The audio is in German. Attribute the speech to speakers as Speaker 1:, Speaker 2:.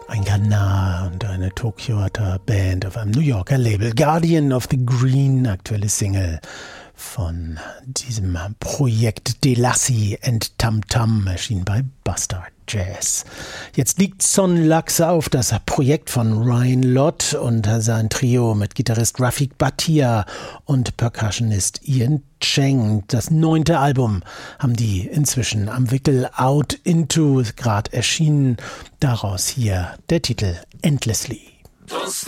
Speaker 1: Ein Ghana und eine Tokioter Band auf einem New Yorker Label. Guardian of the Green, aktuelle Single von diesem Projekt Delassie and Tam Tam, erschienen bei Bastard Jazz. Jetzt liegt Son Lux auf, das Projekt von Ryan Lott und sein Trio mit Gitarrist Rafik Bhatia und Percussionist Ian Cheng. Das 9. Album haben die inzwischen am Wickel Out Into gerade erschienen. Daraus hier der Titel Endlessly.